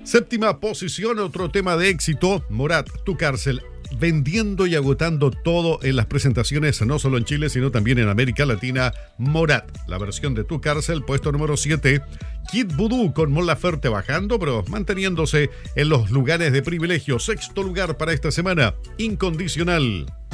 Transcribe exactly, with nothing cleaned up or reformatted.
Séptima posición, otro tema de éxito, Morat, Tu Cárcel, vendiendo y agotando todo en las presentaciones, no solo en Chile, sino también en América Latina. Morat, la versión de Tu Cárcel, puesto número siete. Kid Voodoo con Mon Laferte bajando, pero manteniéndose en los lugares de privilegio. Sexto lugar para esta semana, Incondicional.